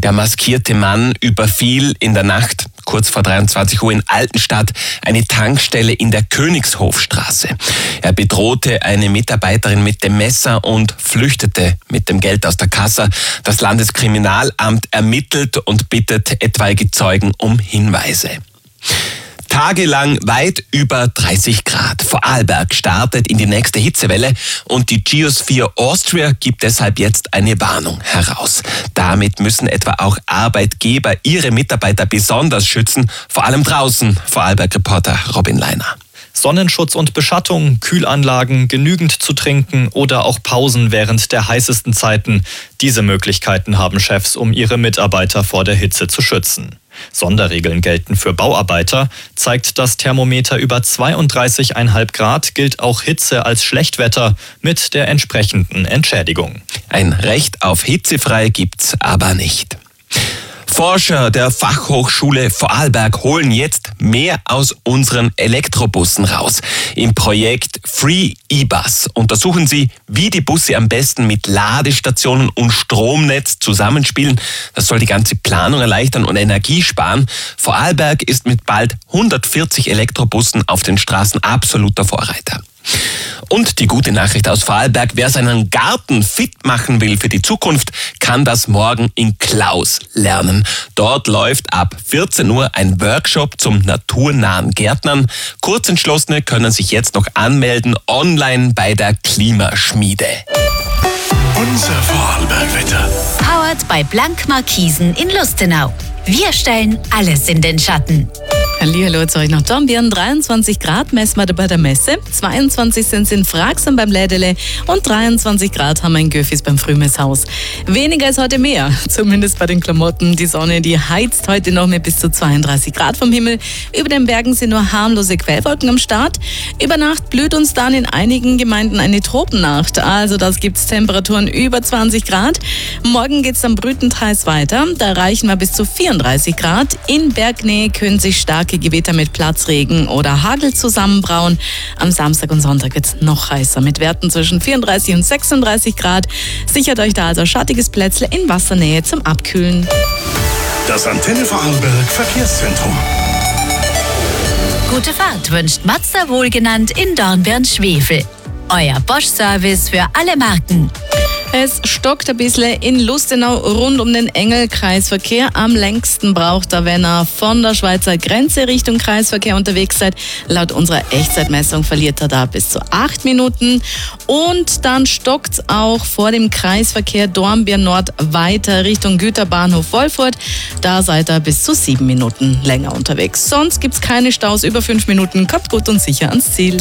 Der maskierte Mann überfiel in der Nacht kurz vor 23 Uhr in Altenstadt eine Tankstelle in der Königshofstraße. Er bedrohte eine Mitarbeiterin mit dem Messer und flüchtete mit dem Geld aus der Kasse. Das Landeskriminalamt ermittelt und bittet etwaige Zeugen um Hinweise. Tagelang weit über 30 Grad. Vorarlberg startet in die nächste Hitzewelle und die Geosphere Austria gibt deshalb jetzt eine Warnung heraus. Damit müssen etwa auch Arbeitgeber ihre Mitarbeiter besonders schützen, vor allem draußen. Vorarlberg-Reporter Robin Leiner. Sonnenschutz und Beschattung, Kühlanlagen, genügend zu trinken oder auch Pausen während der heißesten Zeiten. Diese Möglichkeiten haben Chefs, um ihre Mitarbeiter vor der Hitze zu schützen. Sonderregeln gelten für Bauarbeiter. Zeigt das Thermometer über 32,5 Grad, gilt auch Hitze als Schlechtwetter mit der entsprechenden Entschädigung. Ein Recht auf hitzefrei gibt's aber nicht. Forscher der Fachhochschule Vorarlberg holen jetzt mehr aus unseren Elektrobussen raus. Im Projekt Free eBus untersuchen sie, wie die Busse am besten mit Ladestationen und Stromnetz zusammenspielen. Das soll die ganze Planung erleichtern und Energie sparen. Vorarlberg ist mit bald 140 Elektrobussen auf den Straßen absoluter Vorreiter. Und die gute Nachricht aus Vorarlberg: Wer seinen Garten fit machen will für die Zukunft, kann das morgen in Klaus lernen. Dort läuft ab 14 Uhr ein Workshop zum naturnahen Gärtnern. Kurzentschlossene können sich jetzt noch anmelden online bei der Klimaschmiede. Unser Vorarlberg-Wetter. Powered bei Blank Markisen in Lustenau. Wir stellen alles in den Schatten. Hallihallo, zu euch nach Dornbirn. 23 Grad messen wir bei der Messe, 22 sind es in Fragsam beim Lädele und 23 Grad haben wir in Göfis beim Frühmesshaus. Weniger ist heute mehr, zumindest bei den Klamotten. Die Sonne, die heizt heute noch mit bis zu 32 Grad vom Himmel. Über den Bergen sind nur harmlose Quellwolken am Start. Über Nacht blüht uns dann in einigen Gemeinden eine Tropennacht. Also das gibt's Temperaturen über 20 Grad. Morgen geht's dann brütend heiß weiter. Da erreichen wir bis zu 34 Grad. In Bergnähe können sich starke Gewitter mit Platzregen oder Hagel zusammenbrauen. Am Samstag und Sonntag wird es noch heißer mit Werten zwischen 34 und 36 Grad. Sichert euch da also schattiges Plätzle in Wassernähe zum Abkühlen. Das Antenne Vorarlberg Verkehrszentrum. Gute Fahrt wünscht Mazda wohlgenannt in Dornbirn-Schwefel. Euer Bosch-Service für alle Marken. Es stockt ein bisschen in Lustenau rund um den Engel-Kreisverkehr. Am längsten braucht er, wenn ihr von der Schweizer Grenze Richtung Kreisverkehr unterwegs seid. Laut unserer Echtzeitmessung verliert er da bis zu 8 Minuten. Und dann stockt es auch vor dem Kreisverkehr Dornbirn Nord weiter Richtung Güterbahnhof Wolfurt. Da seid ihr bis zu 7 Minuten länger unterwegs. Sonst gibt es keine Staus über 5 Minuten. Kommt gut und sicher ans Ziel.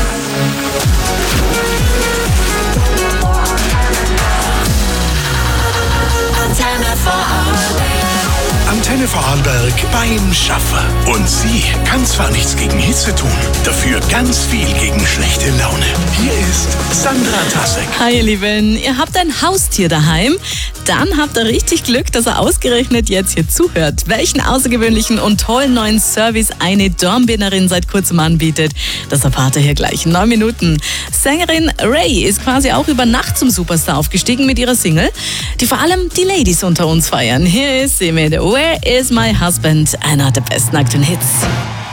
Antenne Vorarlberg beim Schaffer. Und sie kann zwar nichts gegen Hitze tun, dafür ganz viel gegen schlechte Laune. Hier ist Sandra Tassek. Hi ihr Lieben, ihr habt ein Haustier daheim? Dann habt ihr richtig Glück, dass er ausgerechnet jetzt hier zuhört. Welchen außergewöhnlichen und tollen neuen Service eine Dornbirnerin seit kurzem anbietet, das erfahrt ihr hier gleich in 9 Minuten. Sängerin Ray ist quasi auch über Nacht zum Superstar aufgestiegen mit ihrer Single, die vor allem die Ladies unter uns feiern. Hier ist sie mit Where is my husband? Einer der besten aktuellen Hits.